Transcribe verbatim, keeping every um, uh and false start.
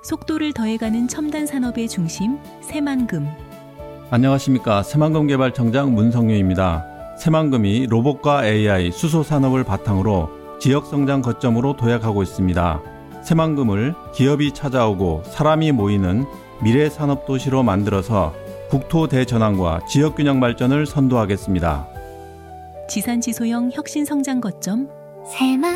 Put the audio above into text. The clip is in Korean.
속도를 더해가는 첨단 산업의 중심 새만금. 안녕하십니까. 새만금개발청장 문성유입니다. 새만금이 로봇과 에이아이, 수소 산업을 바탕으로 지역성장 거점으로 도약하고 있습니다. 새만금을 기업이 찾아오고 사람이 모이는 미래 산업 도시로 만들어서 국토 대전환과 지역균형 발전을 선도하겠습니다. 지산지소형 혁신성장 거점 새만